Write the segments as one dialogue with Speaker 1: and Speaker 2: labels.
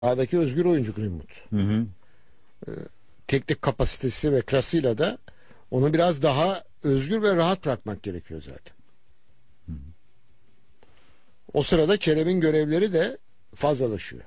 Speaker 1: Sahadaki özgür oyuncu Greenwood.
Speaker 2: Hı hı.
Speaker 1: Teknik kapasitesi ve klasıyla da onu biraz daha özgür ve rahat bırakmak gerekiyor zaten.
Speaker 2: Hı.
Speaker 1: O sırada Kerem'in görevleri de fazlalaşıyor.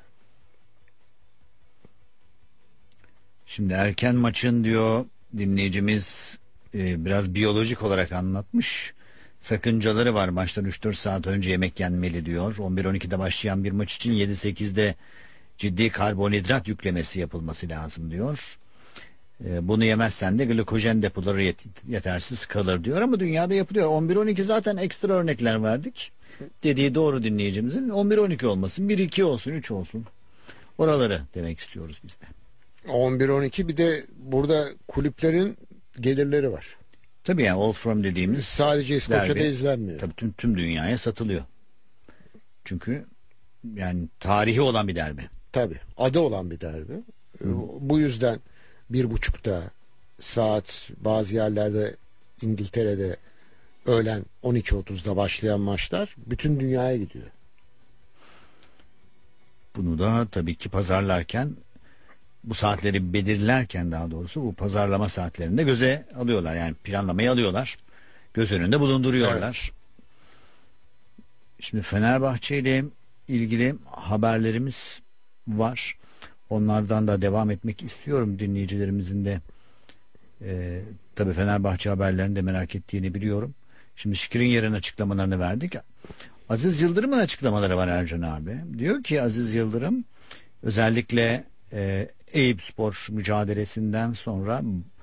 Speaker 2: Şimdi erken maçın diyor dinleyicimiz biraz biyolojik olarak anlatmış. Sakıncaları var. Maçtan 3-4 saat önce yemek yenmeli diyor. 11-12'de başlayan bir maç için 7-8'de ciddi karbonhidrat yüklemesi yapılması lazım diyor. Bunu yemezsen de glikojen depoları yetersiz kalır diyor ama dünyada yapılıyor. 11-12 zaten ekstra örnekler verdik. Dediği doğru dinleyicimizin. 11-12 olmasın, 1-2 olsun, 3 olsun. Oraları demek istiyoruz biz de.
Speaker 1: 11-12 bir de burada kulüplerin gelirleri var.
Speaker 2: Tabii yani Old Firm dediğimiz
Speaker 1: sadece İskoçya'da
Speaker 2: derbi,
Speaker 1: izlenmiyor.
Speaker 2: tabii tüm dünyaya satılıyor. Çünkü yani tarihi olan bir derbi.
Speaker 1: Tabii adı olan bir derbi. Bu yüzden 1.30'da saat bazı yerlerde İngiltere'de öğlen 12.30'da başlayan maçlar bütün dünyaya gidiyor.
Speaker 2: Bunu da tabii ki pazarlarken, bu saatleri belirlerken daha doğrusu bu pazarlama saatlerinde göze alıyorlar. Yani planlamayı alıyorlar. Göz önünde bulunduruyorlar. Evet. Şimdi Fenerbahçe ile ilgili haberlerimiz var. Onlardan da devam etmek istiyorum dinleyicilerimizin de. Tabii Fenerbahçe haberlerini de merak ettiğini biliyorum. Şimdi Skriniar'ın açıklamalarını verdik. Aziz Yıldırım'ın açıklamaları var Ercan abi. Diyor ki Aziz Yıldırım özellikle Eyüpspor mücadelesinden sonra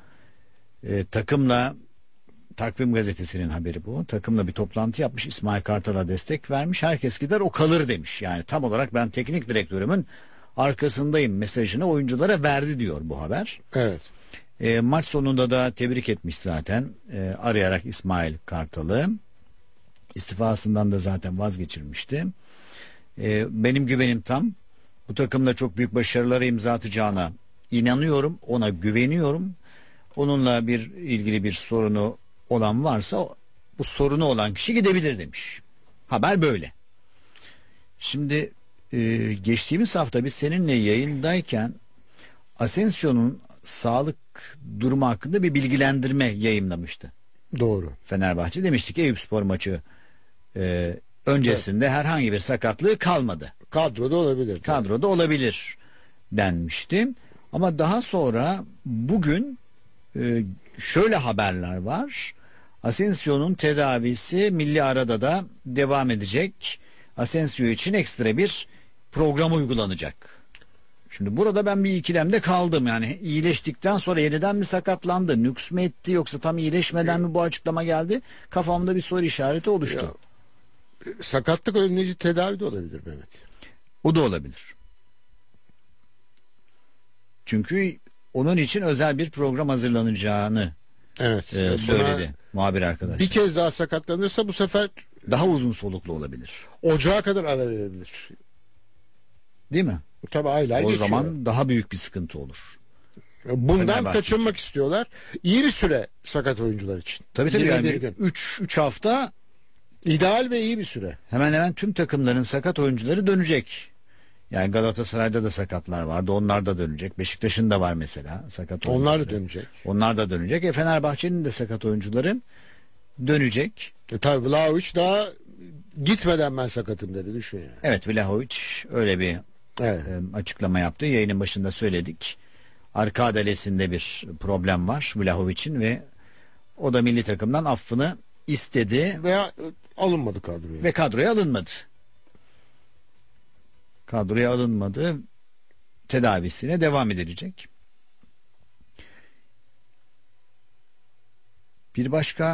Speaker 2: takımla, Takvim Gazetesi'nin haberi bu, takımla bir toplantı yapmış, İsmail Kartal'a destek vermiş, herkes gider o kalır demiş. Yani tam olarak ben teknik direktörümün arkasındayım mesajını oyunculara verdi diyor bu haber.
Speaker 1: Evet.
Speaker 2: Maç sonunda da tebrik etmiş zaten arayarak İsmail Kartal'ı. İstifasından da zaten vazgeçirmişti. Benim güvenim tam. Bu takımla çok büyük başarılara imza atacağına inanıyorum. Ona güveniyorum. Onunla ilgili bir sorunu olan varsa bu sorunu olan kişi gidebilir demiş. Haber böyle. Şimdi geçtiğimiz hafta biz seninle yayındayken Asensio'nun sağlık durumu hakkında bir bilgilendirme yayımlamıştı.
Speaker 1: Doğru.
Speaker 2: Fenerbahçe demiştik Eyüpspor maçı öncesinde evet, herhangi bir sakatlığı kalmadı.
Speaker 1: Kadroda olabilir.
Speaker 2: Kadroda olabilir denmişti. Ama daha sonra bugün şöyle haberler var. Asensio'nun tedavisi milli arada da devam edecek. Asensio için ekstra bir program uygulanacak. Şimdi burada ben bir ikilemde kaldım. Yani iyileştikten sonra yeniden mi sakatlandı? Nüks mü etti yoksa tam iyileşmeden mi bu açıklama geldi? Kafamda bir soru işareti oluştu.
Speaker 1: Ya, sakatlık önleyici tedavi de olabilir Mehmet.
Speaker 2: O da olabilir. Çünkü onun için özel bir program hazırlanacağını söyledi muhabir arkadaş.
Speaker 1: Bir kez daha sakatlanırsa bu sefer
Speaker 2: daha uzun soluklu olabilir.
Speaker 1: Ocağa kadar ara verebilir.
Speaker 2: Değil mi?
Speaker 1: Tabii aylar
Speaker 2: o
Speaker 1: geçiyor.
Speaker 2: zaman daha büyük bir sıkıntı olur.
Speaker 1: Bundan kaçınmak istiyorlar. İyi bir süre sakat oyuncular için.
Speaker 2: Tabii yani 3 hafta
Speaker 1: ideal ve iyi bir süre.
Speaker 2: Hemen hemen tüm takımların sakat oyuncuları dönecek. Yani Galatasaray'da da sakatlar vardı. Onlar da dönecek. Beşiktaş'ın da var mesela sakat oyuncuları.
Speaker 1: Onlar da dönecek.
Speaker 2: Onlar da dönecek. Fenerbahçe'nin de sakat oyuncuları dönecek.
Speaker 1: Tabii Vlahovic daha gitmeden ben sakatım dedi, düşün yani.
Speaker 2: Evet, Vlahovic öyle bir açıklama yaptı. Yayının başında söyledik. Arka adalesinde bir problem var Vlahovic'in ve o da milli takımdan affını istedi.
Speaker 1: Veya alınmadı kadroya.
Speaker 2: Ve kadroya alınmadı. Kadroya alınmadı. Tedavisine devam edilecek. Bir başka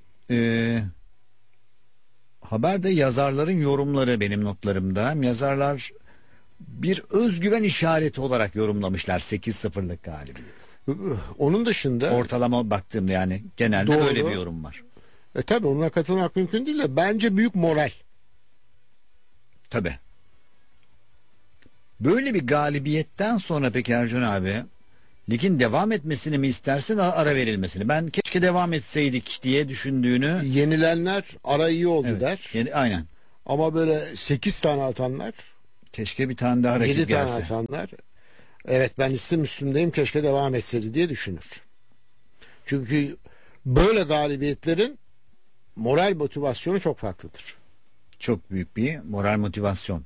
Speaker 2: haberde yazarların yorumları benim notlarımda. Yazarlar bir özgüven işareti olarak yorumlamışlar 8-0'lık galibi.
Speaker 1: Onun dışında
Speaker 2: ortalama baktığımda yani genelde doğru, böyle bir yorum var.
Speaker 1: Tabii onunla katılmak mümkün değil de bence büyük moral.
Speaker 2: Tabii. Böyle bir galibiyetten sonra peki Ercan abi ligin devam etmesini mi istersin, ara verilmesini? Ben keşke devam etseydik diye düşündüğünü.
Speaker 1: Yenilenler ara iyi oldu der.
Speaker 2: Aynen.
Speaker 1: Ama böyle 8 tane atanlar
Speaker 2: Keşke bir tane daha
Speaker 1: 7
Speaker 2: rakip
Speaker 1: tane
Speaker 2: gelse.
Speaker 1: atanlar. Evet, ben istim üstümdeyim, keşke devam etseydi diye düşünür. Çünkü böyle galibiyetlerin moral motivasyonu çok farklıdır.
Speaker 2: Çok büyük bir moral motivasyon.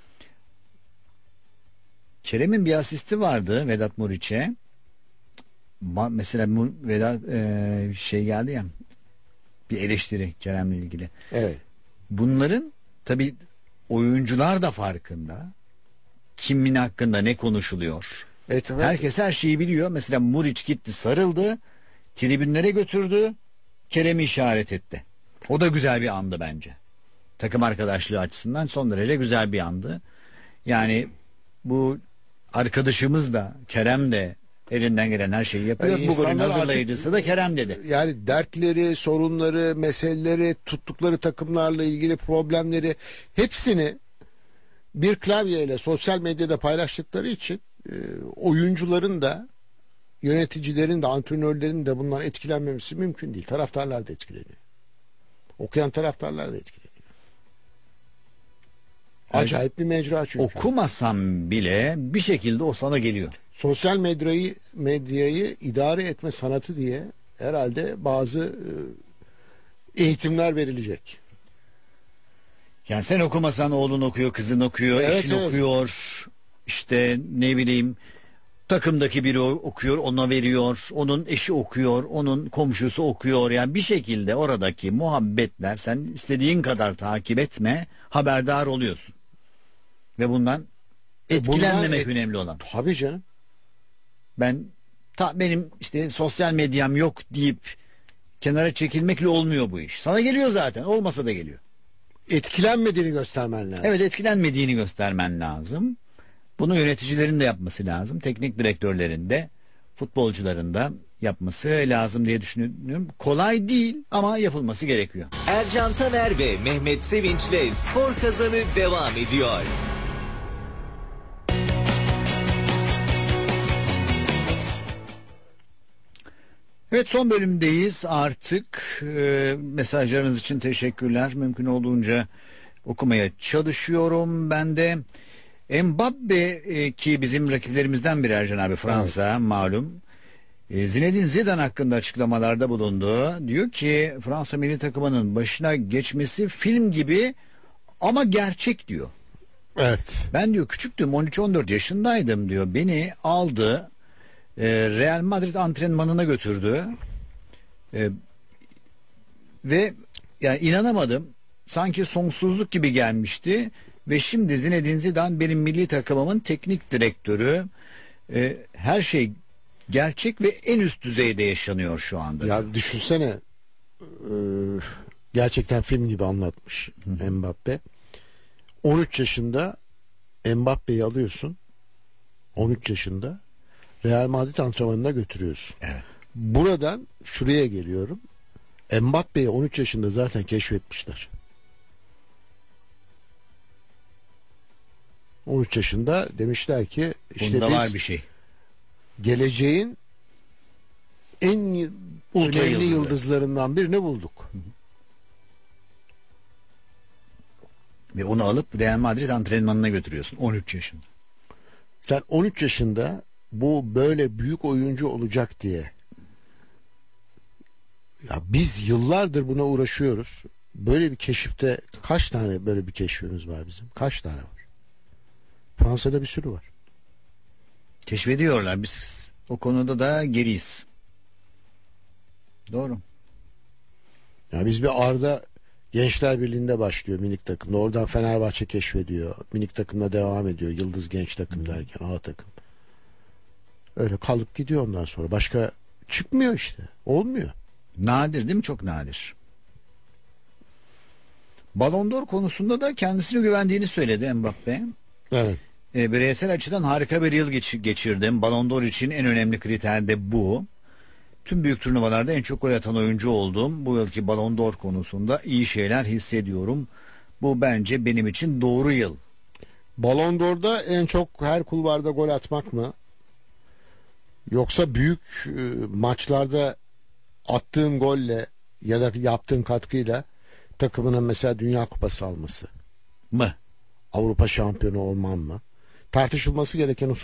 Speaker 2: Kerem'in bir asisti vardı Vedat Muriç'e. Mesela Vedat şey geldi ya, bir eleştiri Kerem'le ilgili.
Speaker 1: Evet.
Speaker 2: Bunların tabii oyuncular da farkında. Kimin hakkında ne konuşuluyor.
Speaker 1: Evet.
Speaker 2: Herkes her şeyi biliyor. Mesela Muriç gitti, sarıldı, tribünlere götürdü, Kerem'i işaret etti. O da güzel bir andı bence. Takım arkadaşlığı açısından son derece güzel bir andı. Yani bu arkadaşımız da, Kerem de elinden gelen her şeyi yapıyor.
Speaker 1: Yani
Speaker 2: Bu golün
Speaker 1: insanlar
Speaker 2: hazırlayıcısı da Kerem dedi.
Speaker 1: Yani dertleri, sorunları, meseleleri, tuttukları takımlarla ilgili problemleri hepsini bir klavyeyle sosyal medyada paylaştıkları için oyuncuların da, yöneticilerin de, antrenörlerin de bundan etkilenmemesi mümkün değil. Taraftarlar da etkileniyor. Okuyan taraftarlar da etkileniyor. Acayip bir mecra çünkü.
Speaker 2: Okumasam bile bir şekilde o sana geliyor.
Speaker 1: Sosyal medyayı idare etme sanatı diye herhalde bazı eğitimler verilecek.
Speaker 2: Yani sen okumasan oğlun okuyor, kızın okuyor,
Speaker 1: Evet,
Speaker 2: eşin
Speaker 1: evet.
Speaker 2: okuyor. İşte ne bileyim, takımdaki biri okuyor, ona veriyor. Onun eşi okuyor, onun komşusu okuyor. Yani bir şekilde oradaki muhabbetler, sen istediğin kadar takip etme, haberdar oluyorsun. Ve bundan etkilenmemek önemli olan.
Speaker 1: Tabii canım.
Speaker 2: Benim işte sosyal medyam yok deyip kenara çekilmekle olmuyor bu iş. Sana geliyor zaten, olmasa da geliyor.
Speaker 1: Etkilenmediğini göstermen lazım.
Speaker 2: Evet, etkilenmediğini göstermen lazım. Bunu yöneticilerin de yapması lazım. Teknik direktörlerin de, futbolcuların da yapması lazım diye düşünüyorum. Kolay değil ama yapılması gerekiyor.
Speaker 3: Ercan Taner ve Mehmet Sevinç'le Spor Kazanı devam ediyor.
Speaker 2: Evet, son bölümdeyiz artık. Mesajlarınız için teşekkürler. Mümkün olduğunca okumaya çalışıyorum. Ben de Mbappe ki bizim rakiplerimizden biri Ercan abi, Fransa malum. Zinedine Zidane hakkında açıklamalarda bulundu. Diyor ki Fransa milli takımının başına geçmesi film gibi ama gerçek diyor.
Speaker 1: Evet.
Speaker 2: Ben diyor küçüktüm, 13-14 yaşındaydım diyor. Beni aldı, Real Madrid antrenmanına götürdü. Ve yani inanamadım. Sanki sonsuzluk gibi gelmişti. Ve şimdi Zinedine Zidane benim milli takımımın teknik direktörü. Her şey gerçek ve en üst düzeyde yaşanıyor şu anda.
Speaker 1: Ya düşünsene, gerçekten film gibi anlatmış Mbappe. 13 yaşında Mbappe'yi alıyorsun. 13 yaşında Real Madrid antrenmanına götürüyorsun.
Speaker 2: Evet.
Speaker 1: Buradan şuraya geliyorum. Mbappe'yi 13 yaşında zaten keşfetmişler. 13 yaşında demişler ki işte
Speaker 2: Bunda
Speaker 1: biz
Speaker 2: var bir şey.
Speaker 1: geleceğin en
Speaker 2: Ultra
Speaker 1: önemli
Speaker 2: yıldızı.
Speaker 1: yıldızlarından birini bulduk.
Speaker 2: Ve onu alıp Real Madrid antrenmanına götürüyorsun 13 yaşında.
Speaker 1: Sen 13 yaşında bu böyle büyük oyuncu olacak diye, ya biz yıllardır buna uğraşıyoruz. Böyle bir keşifte kaç tane böyle bir keşfimiz var bizim? Kaç tane var? Fransa'da bir sürü var.
Speaker 2: Keşfediyorlar. Biz o konuda da geriyiz. Doğru.
Speaker 1: Ya biz bir Arda Gençler Birliği'nde başlıyor minik takımda. Oradan Fenerbahçe keşfediyor. Minik takımla devam ediyor. Yıldız genç takım derken A takım. Öyle kalıp gidiyor ondan sonra. Başka çıkmıyor işte. Olmuyor.
Speaker 2: Nadir değil mi? Çok nadir. Ballon d'Or konusunda da kendisine güvendiğini söyledi Mbappe.
Speaker 1: Evet.
Speaker 2: Bireysel açıdan harika bir yıl geçirdim. Ballon d'Or için en önemli kriter de bu. Tüm büyük turnuvalarda en çok gol atan oyuncu oldum. Bu yılki Ballon d'Or konusunda iyi şeyler hissediyorum. Bu bence benim için doğru yıl.
Speaker 1: Ballon d'Or'da en çok her kulvarda gol atmak mı? Yoksa büyük maçlarda attığın golle ya da yaptığın katkıyla takımının mesela Dünya Kupası alması
Speaker 2: Mı?
Speaker 1: Avrupa şampiyonu olmam mı? Tartışılması gereken husus